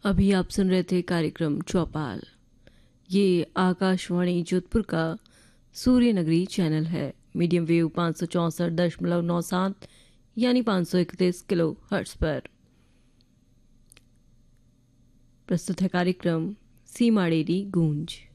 अभी आप सुन रहे थे कार्यक्रम चौपाल। ये आकाशवाणी जोधपुर का सूर्य नगरी चैनल है। मीडियम वेव 564.97 यानी 531 किलो हर्ट्स पर प्रस्तुत है कार्यक्रम सीमाड़ेरी गूंज।